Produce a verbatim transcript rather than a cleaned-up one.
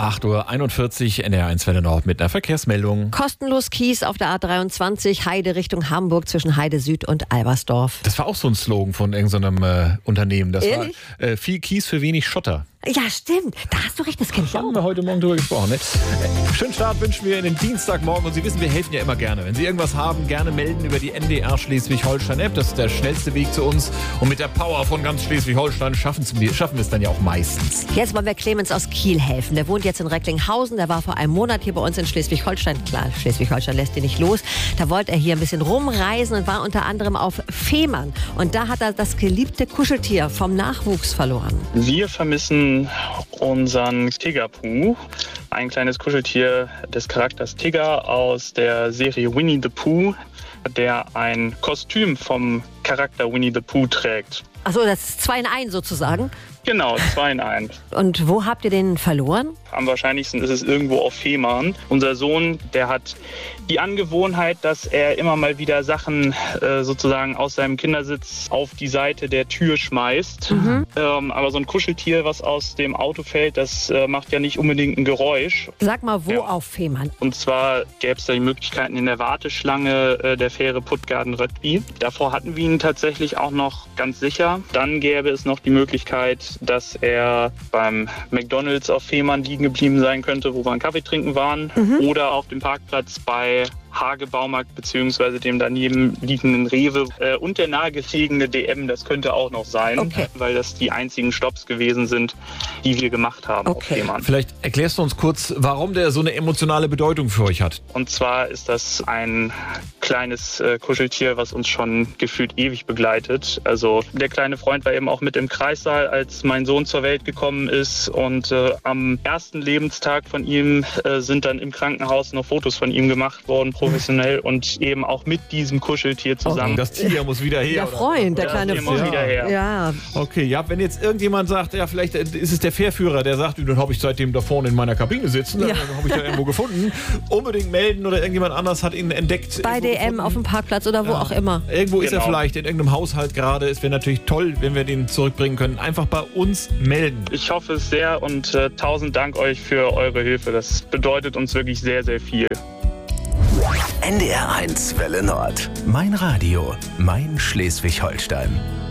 acht Uhr einundvierzig, N D R eins Welle Nord mit einer Verkehrsmeldung. Kostenlos Kies auf der A dreiundzwanzig, Heide Richtung Hamburg zwischen Heide Süd und Albersdorf. Das war auch so ein Slogan von irgendeinem äh, Unternehmen. Das Ehrlich? war äh, viel Kies für wenig Schotter. Ja, stimmt. Da hast du recht, das kenne ich Haben auch. wir heute Morgen drüber gesprochen. Ne? Äh, schönen Start wünschen wir in den Dienstagmorgen. Und Sie wissen, wir helfen ja immer gerne. Wenn Sie irgendwas haben, gerne melden über die N D R Schleswig-Holstein-App. Das ist der schnellste Weg zu uns. Und mit der Power von ganz Schleswig-Holstein schaffen wir es dann ja auch meistens. Jetzt wollen wir Clemens aus Kiel helfen. Der wohnt jetzt in Recklinghausen. Der war vor einem Monat hier bei uns in Schleswig-Holstein. Klar, Schleswig-Holstein lässt ihn nicht los. Da wollte er hier ein bisschen rumreisen und war unter anderem auf Fehmarn. Und da hat er das geliebte Kuscheltier vom Nachwuchs verloren. Wir vermissen unseren Tiggerpooh, ein kleines Kuscheltier des Charakters Tigger aus der Serie Winnie the Pooh, der ein Kostüm vom Charakter Winnie the Pooh trägt. Achso, das ist zwei in ein sozusagen. Genau, zwei in eins. Und wo habt ihr den verloren? Am wahrscheinlichsten ist es irgendwo auf Fehmarn. Unser Sohn, der hat die Angewohnheit, dass er immer mal wieder Sachen äh, sozusagen aus seinem Kindersitz auf die Seite der Tür schmeißt. Mhm. Ähm, aber so ein Kuscheltier, was aus dem Auto fällt, das äh, macht ja nicht unbedingt ein Geräusch. Sag mal, wo Ja. auf Fehmarn? Und zwar gäbe es da die Möglichkeiten in der Warteschlange äh, der Fähre Puttgarden-Röttgen. Davor hatten wir ihn tatsächlich auch noch ganz sicher. Dann gäbe es noch die Möglichkeit, dass er beim McDonald's auf Fehmarn liegen geblieben sein könnte, wo wir einen Kaffee trinken waren. Mhm. Oder auf dem Parkplatz bei Hage Baumarkt bzw. dem daneben liegenden Rewe äh, und der nahegelegene D M, das könnte auch noch sein, Okay. weil das die einzigen Stopps gewesen sind, die wir gemacht haben auf Okay. Fehmarn. Vielleicht erklärst du uns kurz, warum der so eine emotionale Bedeutung für euch hat. Und zwar ist das ein kleines äh, Kuscheltier, was uns schon gefühlt ewig begleitet. Also der kleine Freund war eben auch mit im Kreissaal, als mein Sohn zur Welt gekommen ist. Und äh, am ersten Lebenstag von ihm äh, sind dann im Krankenhaus noch Fotos von ihm gemacht worden, professionell. Und eben auch mit diesem Kuscheltier zusammen. Das Tier muss wieder her. Der oder? Freund, der Das kleine Tier muss Freund. wieder her. Ja, Okay, ja, wenn jetzt irgendjemand sagt, ja, vielleicht ist es der Fährführer, der sagt, dann habe ich seitdem da vorne in meiner Kabine sitzen, dann Ja. habe ich da irgendwo gefunden. Unbedingt melden oder irgendjemand anders hat ihn entdeckt. bei irgendwo D M gefunden. auf dem Parkplatz oder wo Ja. auch immer. Irgendwo ist er Genau. vielleicht in irgendeinem Haushalt gerade. Es wäre natürlich toll, wenn wir den zurückbringen können. Einfach bei uns melden. Ich hoffe es sehr und äh, tausend Dank euch für eure Hilfe. Das bedeutet uns wirklich sehr, sehr viel. N D R eins Welle Nord. Mein Radio, mein Schleswig-Holstein.